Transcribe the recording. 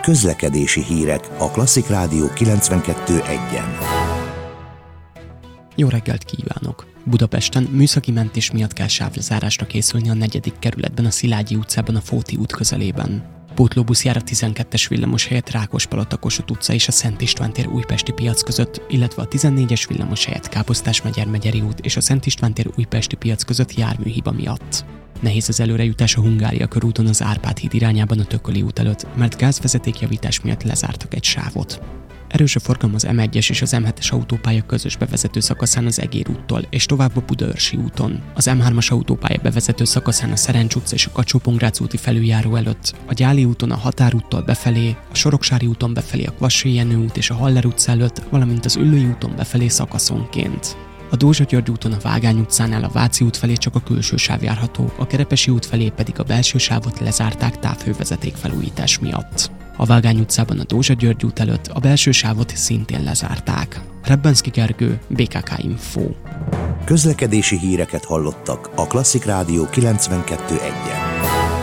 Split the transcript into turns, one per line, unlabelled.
Közlekedési hírek a Klasszik Rádió 92.1-en.
Jó reggelt kívánok! Budapesten műszaki mentés miatt kell sávlezárásra készülni a 4. kerületben, a Szilágyi utcában, a Fóti út közelében. Pótlóbusz jár a 12-es villamos helyett Rákospalota, Kossuth utca és a Szent István tér Újpesti piac között, illetve a 14-es villamos helyett Káposztás-Megyer Megyeri út és a Szent István tér Újpesti piac között járműhiba miatt. Nehéz az előrejutás a Hungária körúton az Árpád híd irányában a Tököli út előtt, mert gázvezetékjavítás miatt lezártak egy sávot. Erős a forgalom az M1-es és az M7-es autópálya közös bevezető szakaszán az Egér úttól és tovább a Budaörsi úton. Az M3-as autópálya bevezető szakaszán a Szerencs utca és a Kacsó-Pongrác úti felüljáró előtt, a Gyáli úton a Határ úttól befelé, a Soroksári úton befelé a Kvassai Jenő út és a Haller utca előtt, valamint az Üllői úton befelé szakaszonként. A Dózsa-György úton a Vágány utcánál a Váci út felé csak a külső sáv járható, a Kerepesi út felé pedig a belső sávot lezárták távhővezeték felújítás miatt. A Vágány utcában a Dózsa-György út előtt a belső sávot szintén lezárták. Rebbenszky Gergő, BKK Info.
Közlekedési híreket hallottak a Klasszik Rádió 92.1-en.